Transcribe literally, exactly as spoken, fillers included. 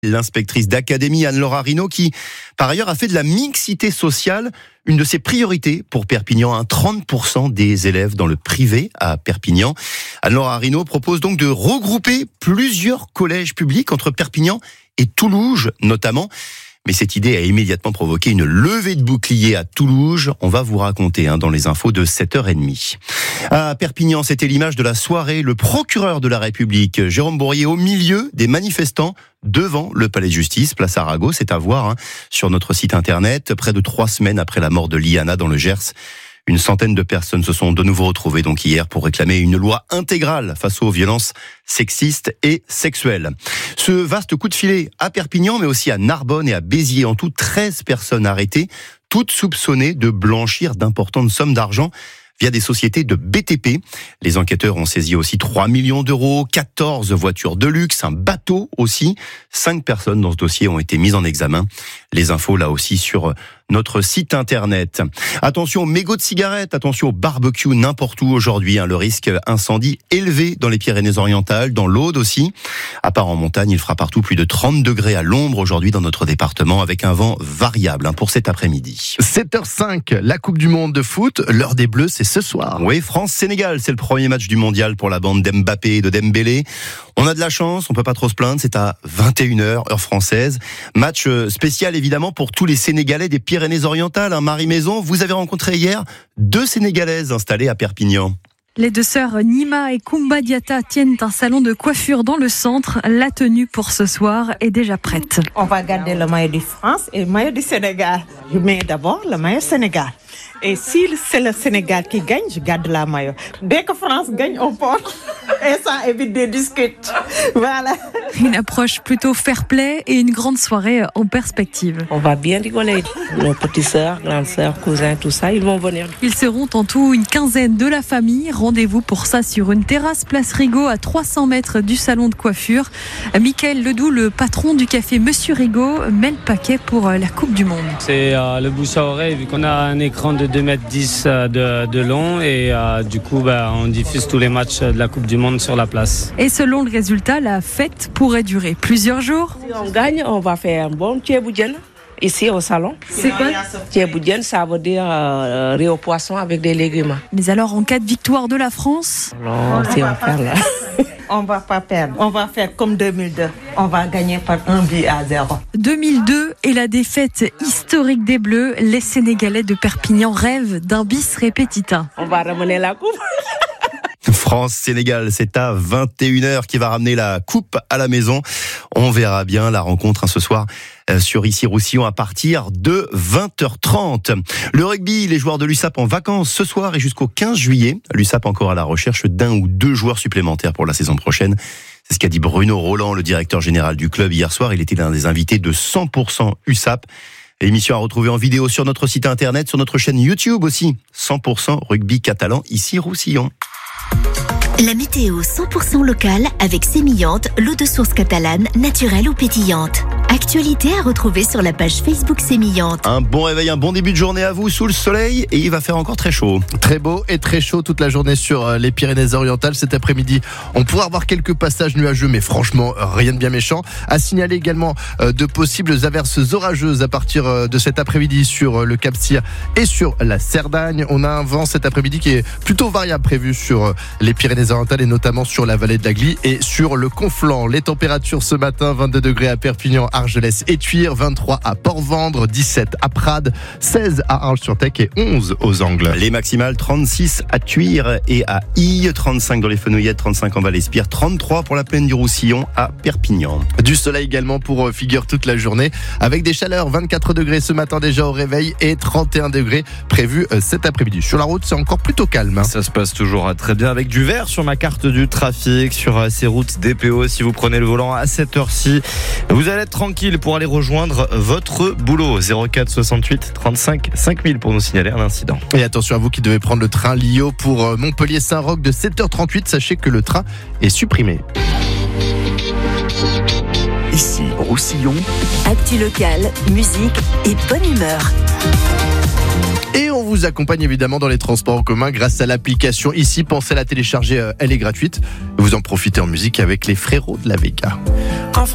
L'inspectrice d'académie Anne-Laure Rinaud qui, par ailleurs, a fait de la mixité sociale une de ses priorités pour Perpignan. Un trente pour cent des élèves dans le privé à Perpignan. Anne-Laure Rinaud propose donc de regrouper plusieurs collèges publics entre Perpignan et Toulouse notamment. Mais cette idée a immédiatement provoqué une levée de boucliers à Toulouse. On va vous raconter hein, dans les infos de sept heures trente. À Perpignan, c'était l'image de la soirée. Le procureur de la République, Jérôme Bourrier, au milieu des manifestants devant le palais de justice, place Arago. C'est à voir hein, sur notre site internet. Près de trois semaines après la mort de Liana dans le Gers, une centaine de personnes se sont de nouveau retrouvées donc hier pour réclamer une loi intégrale face aux violences sexistes et sexuelles. Ce vaste coup de filet à Perpignan, mais aussi à Narbonne et à Béziers. En tout, treize personnes arrêtées, toutes soupçonnées de blanchir d'importantes sommes d'argent via des sociétés de B T P. Les enquêteurs ont saisi aussi trois millions d'euros, quatorze voitures de luxe, un bateau aussi. Cinq personnes dans ce dossier ont été mises en examen. Les infos là aussi sur notre site internet. Attention aux mégots de cigarettes, attention au barbecue n'importe où aujourd'hui. Hein, le risque incendie élevé dans les Pyrénées-Orientales, dans l'Aude aussi. À part en montagne, il fera partout plus de trente degrés à l'ombre aujourd'hui dans notre département avec un vent variable hein, pour cet après-midi. sept heures cinq, la Coupe du Monde de foot. L'heure des Bleus, c'est ce soir. Oui, France-Sénégal, c'est le premier match du mondial pour la bande d'Mbappé et de Dembélé. On a de la chance, on peut pas trop se plaindre, c'est à vingt et une heures, heure française. Match spécial évidemment pour tous les Sénégalais des Pyrénées-Orientales. Hein, Marie Maison, vous avez rencontré hier deux Sénégalaises installées à Perpignan. Les deux sœurs Nima et Koumba Diatta tiennent un salon de coiffure dans le centre. La tenue pour ce soir est déjà prête. On va garder le maillot de France et le maillot du Sénégal. Je mets d'abord le maillot Sénégal. Et si c'est le Sénégal qui gagne, je garde la maillot. Dès que France gagne, on porte. Et ça évite des discutes. Voilà. Une approche plutôt fair-play et une grande soirée en perspective. On va bien rigoler. Nos petites sœurs, grandes sœurs, cousins, tout ça, ils vont venir. Ils seront en tout une quinzaine de la famille. Rendez-vous pour ça sur une terrasse place Rigaud à trois cents mètres du salon de coiffure. Mickaël Ledoux, le patron du café Monsieur Rigaud, met le paquet pour la Coupe du Monde. C'est euh, le bouche à oreille, vu qu'on a un écran de deux mètres dix de, de long et euh, du coup bah, on diffuse tous les matchs de la Coupe du Monde sur la place. Et selon le résultat, la fête pourrait durer plusieurs jours. Si on gagne, on va faire un bon thieboudienne ici au salon. C'est quoi? Thieboudienne, ça veut dire euh, riz au poisson avec des légumes. Mais alors en cas de victoire de la France? Non, si on perd là. On va pas perdre. On va faire comme deux mille deux. On va gagner par un but à zéro. deux mille deux et la défaite historique des Bleus. Les Sénégalais de Perpignan rêvent d'un bis repetita. On va ramener la coupe. France-Sénégal, c'est à vingt et une heures qui va ramener la coupe à la maison. On verra bien la rencontre hein, ce soir euh, sur Issy-Roussillon à partir de vingt heures trente. Le rugby, les joueurs de l'U S A P en vacances ce soir et jusqu'au quinze juillet. L'U S A P encore à la recherche d'un ou deux joueurs supplémentaires pour la saison prochaine. C'est ce qu'a dit Bruno Roland, le directeur général du club hier soir. Il était l'un des invités de cent pour cent U S A P. L'émission à retrouver en vidéo sur notre site internet, sur notre chaîne YouTube aussi. cent pour cent rugby catalan, Issy-Roussillon. La météo cent pour cent locale avec Sémillante, l'eau de source catalane, naturelle ou pétillante. Actualité à retrouver sur la page Facebook Sémillante. Un bon réveil, un bon début de journée à vous sous le soleil et il va faire encore très chaud. Très beau et très chaud toute la journée sur les Pyrénées-Orientales. Cet après-midi, on pourra avoir quelques passages nuageux, mais franchement, rien de bien méchant. À signaler également de possibles averses orageuses à partir de cet après-midi sur le Cap-Cyr et sur la Cerdagne. On a un vent cet après-midi qui est plutôt variable prévu sur les Pyrénées-Orientales et notamment sur la vallée de la Glie et sur le Conflent. Les températures ce matin, vingt-deux degrés à Perpignan, Argelès et Tuire, vingt-trois à Port-Vendre, dix-sept à Prades, seize à Arles-sur-Tech et onze aux Angles. Les maximales, trente-six à Tuire et à Ille, trente-cinq dans les Fenouillettes, trente-cinq en Val-Espire, trente-trois pour la plaine du Roussillon à Perpignan. Du soleil également pour Figure toute la journée avec des chaleurs, vingt-quatre degrés ce matin déjà au réveil et trente et un degrés prévus cet après-midi. Sur la route, c'est encore plutôt calme. Ça se passe toujours très bien avec du vert sur ma carte du trafic, sur ces routes D P O. Si vous prenez le volant à cette heure-ci, vous allez être tranquille pour aller rejoindre votre boulot. zéro quatre soixante-huit trente-cinq cinq mille pour nous signaler un incident. Et attention à vous qui devez prendre le train Lio pour Montpellier-Saint-Roch de sept heures trente-huit. Sachez que le train est supprimé. Ici, Roussillon. Actu locale, musique et bonne humeur. Et on vous accompagne évidemment dans les transports en commun grâce à l'application Ici. Pensez à la télécharger, elle est gratuite. Vous en profitez en musique avec les frérots de la Vega.